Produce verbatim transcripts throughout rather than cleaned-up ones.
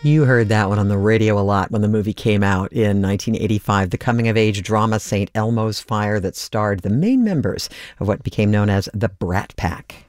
You heard that one on the radio a lot when the movie came out in nineteen eighty-five, the coming-of-age drama Saint Elmo's Fire that starred the main members of what became known as the Brat Pack.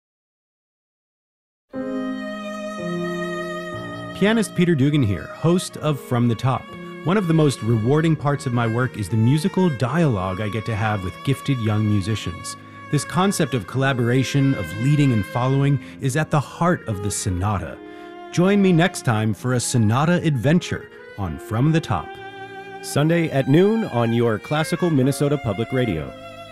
Pianist Peter Dugan here, host of From the Top. One of the most rewarding parts of my work is the musical dialogue I get to have with gifted young musicians. This concept of collaboration, of leading and following, is at the heart of the sonata. Join me next time for a sonata adventure on From the Top. Sunday at noon on your classical Minnesota Public Radio.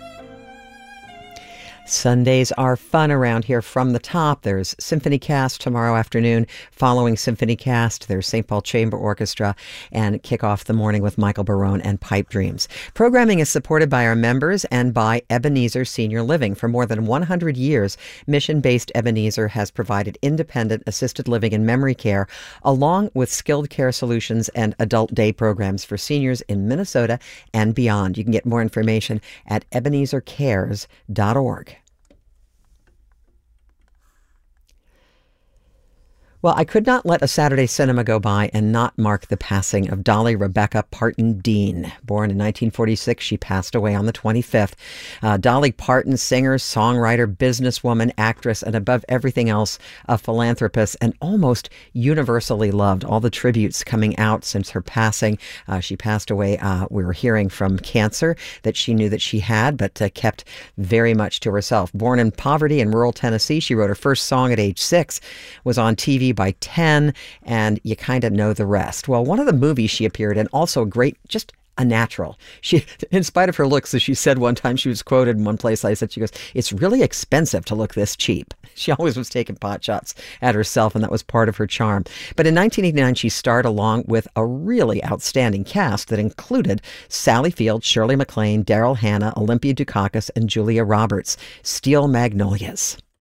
Sundays are fun around here. From the Top, there's Symphony Cast tomorrow afternoon. Following Symphony Cast, there's Saint Paul Chamber Orchestra, and kick off the morning with Michael Barone and Pipe Dreams. Programming is supported by our members and by Ebenezer Senior Living. For more than one hundred years, mission-based Ebenezer has provided independent assisted living and memory care, along with skilled care solutions and adult day programs for seniors in Minnesota and beyond. You can get more information at ebenezer cares dot org. Well, I could not let a Saturday cinema go by and not mark the passing of Dolly Rebecca Parton Dean. Born in nineteen forty-six, she passed away on the twenty-fifth. Uh, Dolly Parton, singer, songwriter, businesswoman, actress, and above everything else, a philanthropist, and almost universally loved. All the tributes coming out since her passing. Uh, she passed away, uh, we were hearing, from cancer that she knew that she had, but uh, kept very much to herself. Born in poverty in rural Tennessee, she wrote her first song at age six, was on T V by ten, and you kind of know the rest. Well, one of the movies she appeared in, also a great, just a natural. She, in spite of her looks, as she said one time, she was quoted in one place, I said, she goes, "It's really expensive to look this cheap." She always was taking pot shots at herself, and that was part of her charm. But in nineteen eighty-nine, she starred along with a really outstanding cast that included Sally Field, Shirley MacLaine, Daryl Hannah, Olympia Dukakis, and Julia Roberts. Steel Magnolias.